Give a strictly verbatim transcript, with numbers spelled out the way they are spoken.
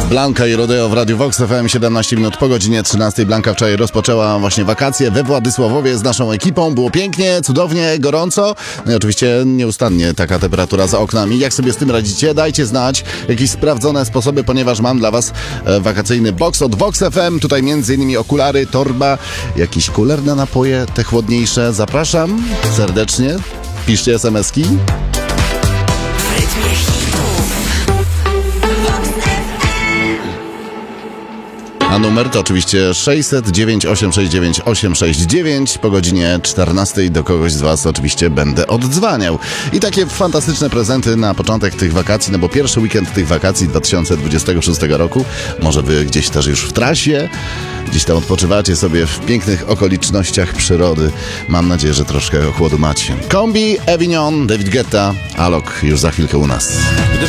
Blanka i Rodeo w Radiu Vox F M, siedemnaście minut po godzinie trzynastej. Blanka wczoraj rozpoczęła właśnie wakacje we Władysławowie z naszą ekipą. Było pięknie, cudownie, gorąco. No i oczywiście nieustannie taka temperatura za oknami. Jak sobie z tym radzicie? Dajcie znać jakieś sprawdzone sposoby, ponieważ mam dla was e, wakacyjny box od Vox F M. Tutaj między innymi okulary, torba, jakiś kuler na napoje, te chłodniejsze. Zapraszam serdecznie. Piszcie es em eski. A numer to oczywiście sześćset dziewięć osiem sześć dziewięć osiem sześć dziewięć. Po godzinie czternastej do kogoś z was oczywiście będę oddzwaniał. I takie fantastyczne prezenty na początek tych wakacji, no bo pierwszy weekend tych wakacji dwa tysiące dwudziestego szóstego roku. Może wy gdzieś też już w trasie, gdzieś tam odpoczywacie sobie w pięknych okolicznościach przyrody. Mam nadzieję, że troszkę chłodu macie. Kombi, Avignon, David Guetta, Alok już za chwilkę u nas. Gdy